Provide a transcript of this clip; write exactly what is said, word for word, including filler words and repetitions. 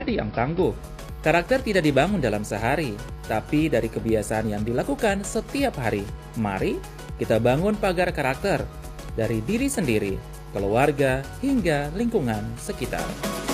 pribadi yang tangguh. Karakter tidak dibangun dalam sehari, tapi dari kebiasaan yang dilakukan setiap hari. Mari kita bangun pagar karakter dari diri sendiri, keluarga, hingga lingkungan sekitar.